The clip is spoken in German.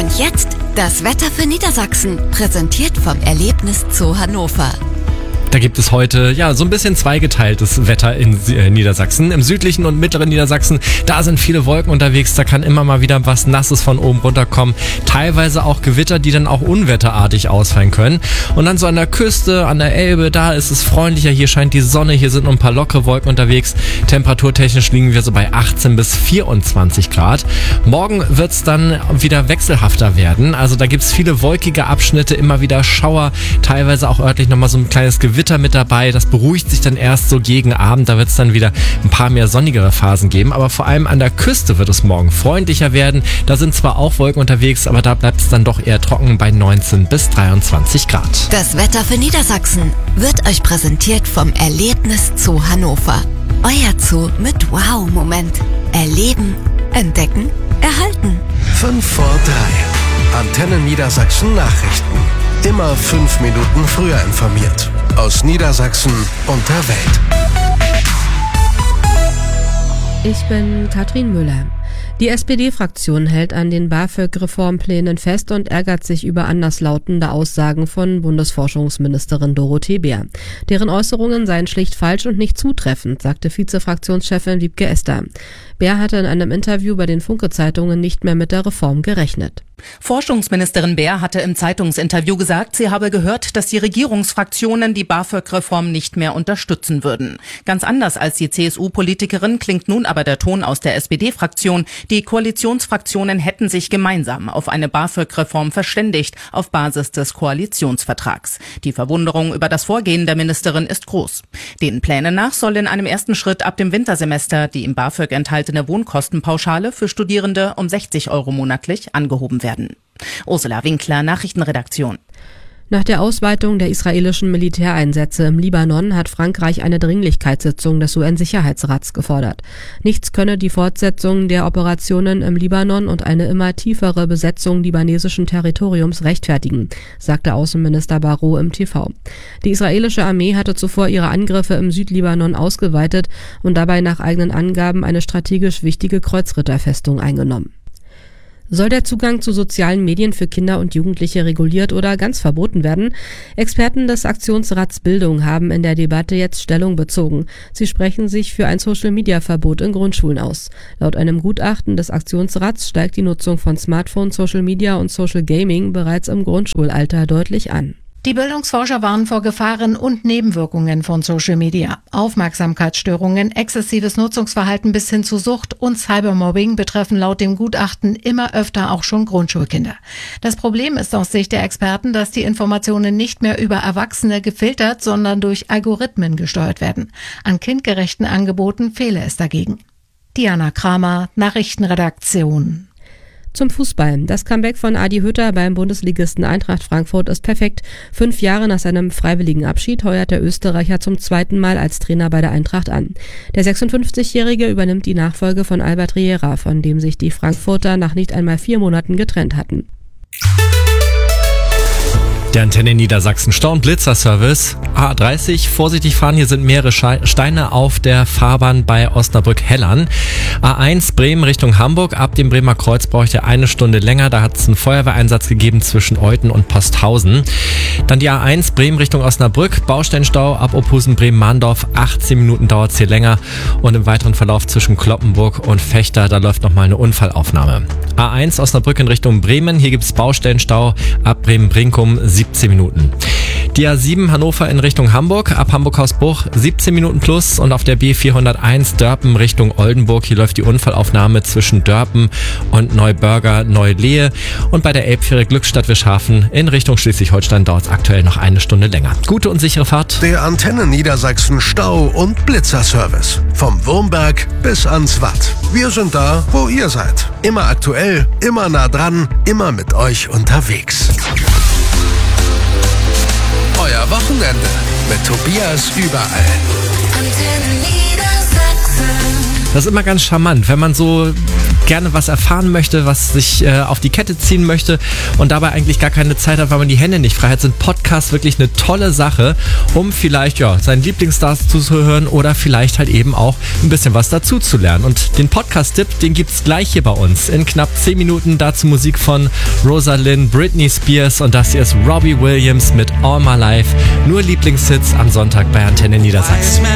Und jetzt das Wetter für Niedersachsen, präsentiert vom Erlebnis Zoo Hannover. Da gibt es heute so ein bisschen zweigeteiltes Wetter in Niedersachsen. Im südlichen und mittleren Niedersachsen, da sind viele Wolken unterwegs, da kann immer mal wieder was Nasses von oben runterkommen. Teilweise auch Gewitter, die dann auch unwetterartig ausfallen können. Und dann so an der Küste, an der Elbe, da ist es freundlicher, hier scheint die Sonne, hier sind nur ein paar lockere Wolken unterwegs. Temperaturtechnisch liegen wir so bei 18 bis 24 Grad. Morgen wird es dann wieder wechselhafter werden. Also da gibt es viele wolkige Abschnitte, immer wieder Schauer, teilweise auch örtlich nochmal so ein kleines Gewitter mit dabei. Das beruhigt sich dann erst so gegen Abend. Da wird es dann wieder ein paar mehr sonnigere Phasen geben. Aber vor allem an der Küste wird es morgen freundlicher werden. Da sind zwar auch Wolken unterwegs, aber da bleibt es dann doch eher trocken bei 19 bis 23 Grad. Das Wetter für Niedersachsen wird euch präsentiert vom Erlebnis Zoo Hannover. Euer Zoo mit Wow-Moment. Erleben, entdecken, erhalten. 5 vor 3. Antenne Niedersachsen Nachrichten. Immer 5 Minuten früher informiert. Aus Niedersachsen und der Welt. Ich bin Katrin Müller. Die SPD-Fraktion hält an den BAföG-Reformplänen fest und ärgert sich über anderslautende Aussagen von Bundesforschungsministerin Dorothee Bär. Deren Äußerungen seien schlicht falsch und nicht zutreffend, sagte Vize-Fraktionschefin Wiebke Ester. Bär hatte in einem Interview bei den Funke-Zeitungen nicht mehr mit der Reform gerechnet. Forschungsministerin Bär hatte im Zeitungsinterview gesagt, sie habe gehört, dass die Regierungsfraktionen die BAföG-Reform nicht mehr unterstützen würden. Ganz anders als die CSU-Politikerin klingt nun aber der Ton aus der SPD-Fraktion. Die Koalitionsfraktionen hätten sich gemeinsam auf eine BAföG-Reform verständigt, auf Basis des Koalitionsvertrags. Die Verwunderung über das Vorgehen der Ministerin ist groß. Den Plänen nach soll in einem ersten Schritt ab dem Wintersemester die im BAföG enthaltene Wohnkostenpauschale für Studierende um 60 € monatlich angehoben werden. Ursula Winkler, Nachrichtenredaktion. Nach der Ausweitung der israelischen Militäreinsätze im Libanon hat Frankreich eine Dringlichkeitssitzung des UN-Sicherheitsrats gefordert. Nichts könne die Fortsetzung der Operationen im Libanon und eine immer tiefere Besetzung libanesischen Territoriums rechtfertigen, sagte Außenminister Barrot im TV. Die israelische Armee hatte zuvor ihre Angriffe im Südlibanon ausgeweitet und dabei nach eigenen Angaben eine strategisch wichtige Kreuzritterfestung eingenommen. Soll der Zugang zu sozialen Medien für Kinder und Jugendliche reguliert oder ganz verboten werden? Experten des Aktionsrats Bildung haben in der Debatte jetzt Stellung bezogen. Sie sprechen sich für ein Social-Media-Verbot in Grundschulen aus. Laut einem Gutachten des Aktionsrats steigt die Nutzung von Smartphones, Social Media und Social Gaming bereits im Grundschulalter deutlich an. Die Bildungsforscher warnen vor Gefahren und Nebenwirkungen von Social Media. Aufmerksamkeitsstörungen, exzessives Nutzungsverhalten bis hin zu Sucht und Cybermobbing betreffen laut dem Gutachten immer öfter auch schon Grundschulkinder. Das Problem ist aus Sicht der Experten, dass die Informationen nicht mehr über Erwachsene gefiltert, sondern durch Algorithmen gesteuert werden. An kindgerechten Angeboten fehle es dagegen. Diana Kramer, Nachrichtenredaktion. Zum Fußball. Das Comeback von Adi Hütter beim Bundesligisten Eintracht Frankfurt ist perfekt. 5 Jahre nach seinem freiwilligen Abschied heuert der Österreicher zum 2. Mal als Trainer bei der Eintracht an. Der 56-Jährige übernimmt die Nachfolge von Albert Riera, von dem sich die Frankfurter nach nicht einmal 4 Monaten getrennt hatten. Der Antenne Niedersachsen Stau- und Blitzerservice. A30, vorsichtig fahren, hier sind mehrere Steine auf der Fahrbahn bei Osnabrück-Hellern. A1 Bremen Richtung Hamburg, ab dem Bremer Kreuz braucht ihr 1 Stunde länger, da hat es einen Feuerwehreinsatz gegeben zwischen Euthen und Posthausen. Dann die A1 Bremen Richtung Osnabrück, Baustellenstau ab Ophusen Bremen-Mahndorf, 18 Minuten dauert es hier länger und im weiteren Verlauf zwischen Kloppenburg und Fechter, da läuft nochmal eine Unfallaufnahme. A1 Osnabrück in Richtung Bremen, hier gibt es Baustellenstau ab Bremen-Brinkum, 17 Minuten. Die A7 Hannover in Richtung Hamburg, ab Hamburg-Hausbruch 17 Minuten plus und auf der B401 Dörpen Richtung Oldenburg, hier läuft die Unfallaufnahme zwischen Dörpen und Neubürger-Neulehe und bei der Elbfähre Glückstadt-Wischhafen in Richtung Schleswig-Holstein dauert es aktuell noch 1 Stunde länger. Gute und sichere Fahrt. Der Antenne Niedersachsen Stau- und Blitzerservice. Vom Wurmberg bis ans Watt. Wir sind da, wo ihr seid. Immer aktuell, immer nah dran, immer mit euch unterwegs. Euer Wochenende mit Tobias überall. Das ist immer ganz charmant, wenn man so gerne was erfahren möchte, was sich auf die Kette ziehen möchte und dabei eigentlich gar keine Zeit hat, weil man die Hände nicht frei hat, sind Podcasts wirklich eine tolle Sache, um vielleicht seinen Lieblingsstars zuzuhören oder vielleicht halt eben auch ein bisschen was dazu zu lernen. Und den Podcast-Tipp, den gibt's gleich hier bei uns. In knapp 10 Minuten dazu Musik von Rosalind, Britney Spears und das hier ist Robbie Williams mit All My Life. Nur Lieblingshits am Sonntag bei Antenne Niedersachsen.